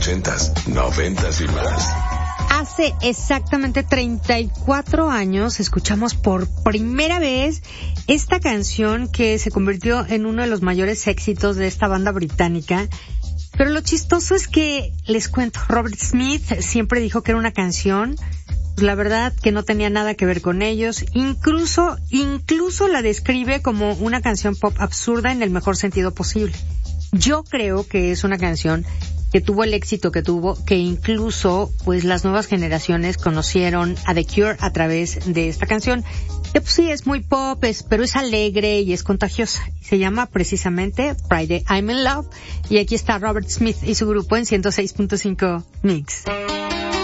ochentas, noventas y más. Hace exactamente 34 años escuchamos por primera vez esta canción que se convirtió en uno de los mayores éxitos de esta banda británica. Pero lo chistoso es que, les cuento, Robert Smith siempre dijo que era una canción, la verdad que no tenía nada que ver con ellos. Incluso la describe como una canción pop absurda en el mejor sentido posible. Yo creo que es una canción que tuvo el éxito que tuvo, que incluso pues las nuevas generaciones conocieron a The Cure a través de esta canción, que pues sí es muy pop, pero es alegre y es contagiosa. Se llama precisamente Friday I'm in Love, y aquí está Robert Smith y su grupo en 106.5 Mix.